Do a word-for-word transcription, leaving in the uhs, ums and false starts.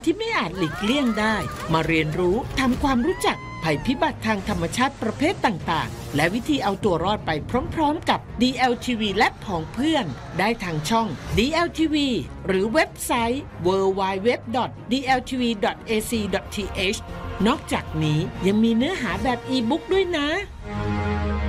ที่ไม่อาจหลีกเลี่ยงได้มาเรียนรู้ทำความรู้จักภัยพิบัติทางธรรมชาติประเภทต่างๆและวิธีเอาตัวรอดไปพร้อมๆกับ ดี แอล ที วี และผองเพื่อนได้ทางช่อง ดี แอล ที วี หรือเว็บไซต์ ดับเบิลยู ดับเบิลยู ดับเบิลยู ดอท ดี แอล ที วี ดอท เอ ซี ดอท ที เอช นอกจากนี้ยังมีเนื้อหาแบบอีบุ๊กด้วยนะ